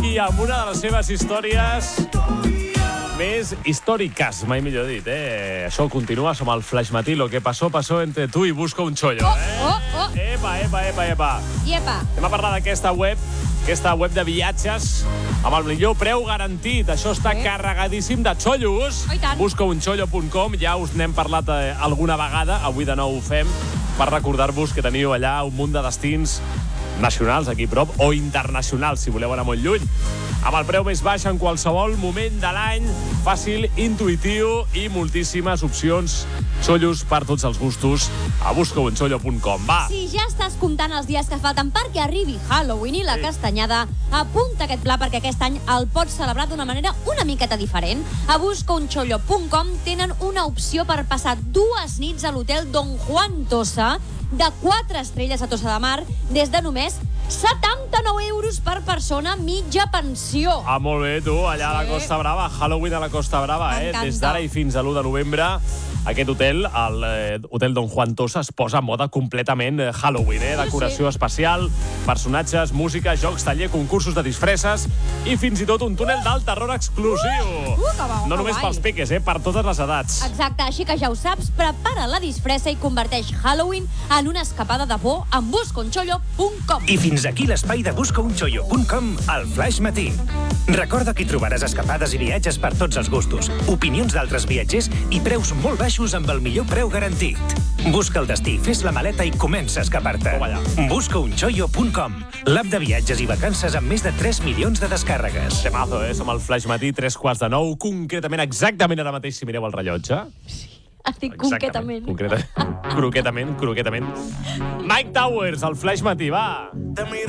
aquí amb una de les seves històries més històriques, mai millor dit, Això continua, som al Flash Matí, lo que pasó, pasó entre tu i Busca un Chollo, Epa. Anem a parlar d'aquesta web de viatges amb el millor preu garantit. Això està carregadíssim de xollos. Buscaunchollo.com, ja us n'hem parlat alguna vegada, avui de nou ho fem, per recordar-vos que teniu allà un munt de destins nacionals aquí prop o internacionals, si voleu anar molt lluny, amb el preu més baix en qualsevol moment de l'any, fàcil, intuïtiu i moltíssimes opcions, xollos per tots els gustos a buscaunchollo.com. Va! Si ja estàs comptant els dies que falten perquè arribi Halloween i la castanyada, apunta aquest pla perquè aquest any el pots celebrar d'una manera una miqueta diferent. A buscaunchollo.com tenen una opció per passar 2 nits a l'hotel Don Juan Tossa, de 4 estrelles a Tossa de Mar, des de només 79 euros per persona, mitja pensió. Molt bé, tu, allà a la Costa Brava, Halloween a la Costa Brava, Des d'ara i fins a l'1 de novembre, aquest hotel, l'Hotel Don Juan Tossa, es posa en moda completament Halloween, Decoració especial, personatges, música, jocs, taller, concursos de disfresses i fins i tot un túnel d'alt terror exclusiu. No només pels peques, per totes les edats. Exacte, així que ja ho saps, prepara la disfressa i converteix Halloween en una escapada de por amb buscaunchollo.com. I fins aquí l'espai de buscaunchollo.com al Flash Matí. Recorda que hi trobaràs escapades i viatges per tots els gustos, opinions d'altres viatgers i preus molt baixos amb el millor preu garantit. Busca el destí, fes la maleta i comença a escapar-te. Buscaunchollo.com, l'app de viatges i vacances amb més de 3 milions de descàrregues. Temazo, Som al Flash Matí, 8:45, concretament, exactament ara mateix, si mireu el rellotge. Estic concretament. Croquetament. Mike Towers, al Flash Matí, va!